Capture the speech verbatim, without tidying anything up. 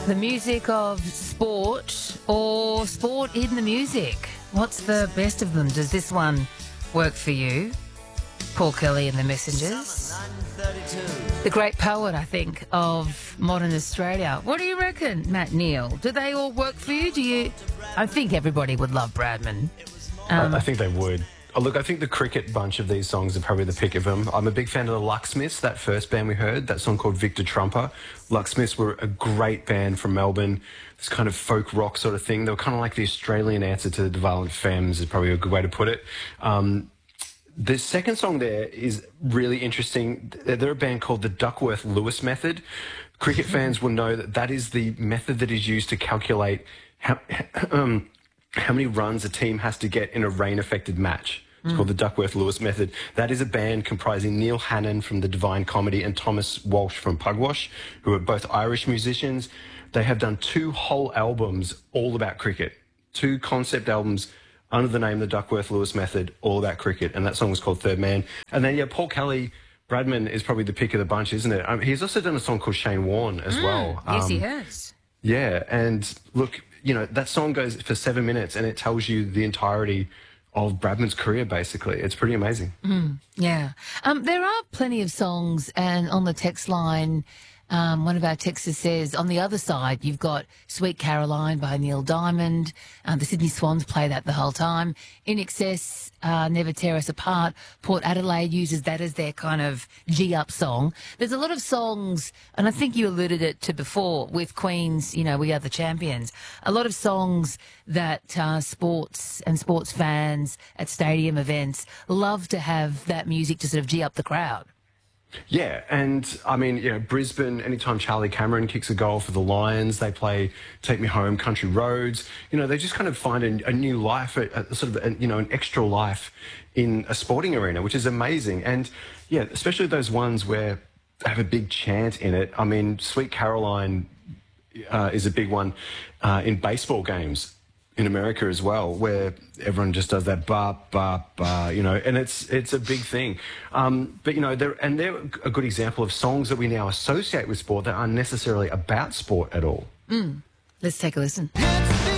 The music of sport or sport in the music? What's the best of them? Does this one work for you? Paul Kelly and the Messengers. The great poet, I think, of modern Australia. What do you reckon, Matt Neal? Do they all work for you? Do you? I think everybody would love Bradman. Um, I, I think they would. Oh, look, I think the Cricket bunch of these songs are probably the pick of them. I'm a big fan of the Lucksmiths, that first band we heard, that song called Victor Trumper. Lucksmiths were a great band from Melbourne, this kind of folk rock sort of thing. They were kind of like the Australian answer to the Violent Femmes, is probably a good way to put it. Um, the second song there is really interesting. They're a band called the Duckworth-Lewis method. Cricket fans will know that that is the method that is used to calculate how... um, how many runs a team has to get in a rain-affected match. It's mm. called the Duckworth-Lewis method. That is a band comprising Neil Hannon from the Divine Comedy and Thomas Walsh from Pugwash, who are both Irish musicians. They have done two whole albums all about cricket, two concept albums under the name the Duckworth-Lewis method, all about cricket, and that song was called Third Man. And then, yeah, Paul Kelly, Bradman is probably the pick of the bunch, isn't it? Um, he's also done a song called Shane Warne as mm. well. Yes, um, he has. Yeah, and look... You know, that song goes for seven minutes and it tells you the entirety of Bradman's career, basically. It's pretty amazing. Mm, yeah. Um, there are plenty of songs, and on the text line, um, one of our texters says, on the other side, you've got Sweet Caroline by Neil Diamond. Uh, the Sydney Swans play that the whole time. In Excess, uh, Never Tear Us Apart. Port Adelaide uses that as their kind of G-up song. There's a lot of songs, and I think you alluded it to before, with Queen's, you know, We Are the Champions. A lot of songs that uh, sports and sports fans at stadium events love to have that music to sort of G-up the crowd. Yeah, and I mean, you know, Brisbane, anytime Charlie Cameron kicks a goal for the Lions, they play Take Me Home, Country Roads. You know, they just kind of find a, a new life, a, a sort of, a, you know, an extra life in a sporting arena, which is amazing. And yeah, especially those ones where they have a big chant in it. I mean, Sweet Caroline uh, is a big one uh, in baseball games in America as well, where everyone just does that ba ba ba, you know, and it's it's a big thing. Um, but you know, they're and they're a good example of songs that we now associate with sport that aren't necessarily about sport at all. Mm. Let's take a listen.